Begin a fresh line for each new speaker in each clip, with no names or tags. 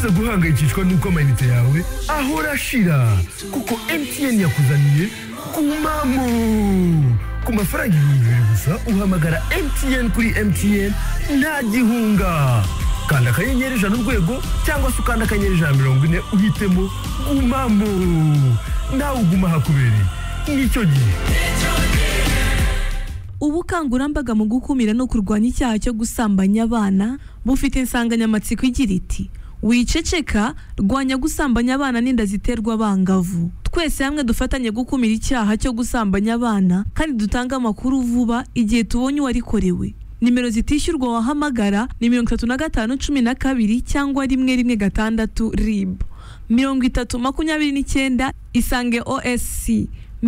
Wikomeza guhangayikishwa nuko amayinite yawe ahora ashira, kuko MTN yakuzaniye kumamo. Ku mafaranga 2,000 gusa uhamagara MTN kuri MTN nta gihunga. Kanda akanyenyeri 100 cyangwa se ukanda akanyenyeri 140 uhitemo gumamo. Nawe uguma hakubereye nicyo gihe.
Ubukangurambaga mu gukumira no kurwanya icyaha cyo gusambanya abana bufite insanganyamatsiko igira iti wiceceka, rwanya gusambanya abana n'inda ziterwa abangavu. Twese hamwe dufatanye gukumira icyaha cyo gusambanya abana kandi dutanga amakuru vuba igihe tubonye uwarikorewe. Nimero zitishyurwa wahamagara ni 3512 cyangwa 116 RIB, 3029 Isange OSC,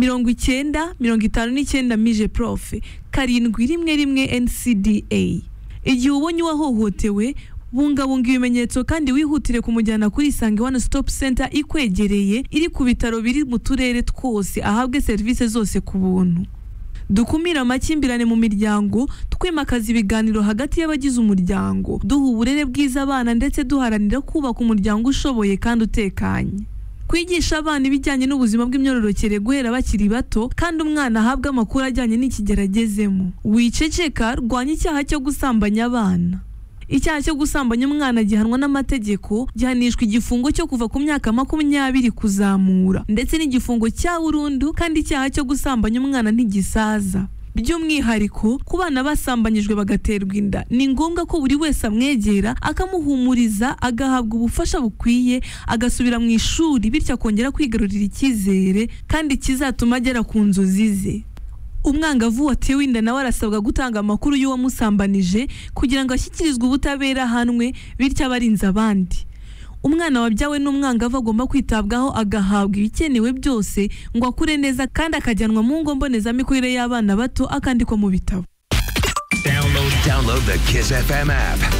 9059 Mije Prof, 711 NCDA. Igihe ubonye uwahohotewe, bungabunga ibimenyetso kandi wihutire kumujyana kuri Isange One Stop Center ikwegereye, iri ku bitaro biri mu turere twose, ahabwe serivisi zose ku buntu. Dukumira amakimbirane mu miryango, twimakaza ibiganiro hagati y'abagize umuryango, duha uburere bwiza abana ndetse duharanira kubaka umuryango ushoboye kandi utekanye. Kwigisha abana ibijyanye n'ubuzima bw'imyororokere guhera bakiri bato kandi umwana ahabwa amakuru ajyanye n'ikigeragezemo. Wiceceka, rwanya icyaha cyo gusambanya abana. Icyaha cyo gusambanya umwana gihanwa n'amategeko, gihanishwa igifungo cyo kuva ku myaka 20 kuzamura ndetse n'igifungo cya burundu, kandi icyaha cyo gusambanya umwana ntigisaza. By'umwihariko ku bana basambanyijwe bagaterwa inda, ni ngombwa ko buri wese amwegera akamuhumuriza, agahabwa ubufasha bukwiye, agasubira mu ishuri, bityo akongera kwigarurira icyizere kandi kizatuma agera ku nzozi ze. Umwangavu watewe inda nawe arasabwa gutanga amakuru y'uwamusambanije kugira ngo ashyikirizwe ubutabera ahanwe, bityo abarinze abandi. Umwana wabyawe n'umwangavu agomba kwitabwaho, agahabwa ibikenewe byose ngo akure neza kandi akajyanwa mu ngo mbonezamikurire y'abana bato, akandikwa mu bitabo.
Download the Kiss FM app.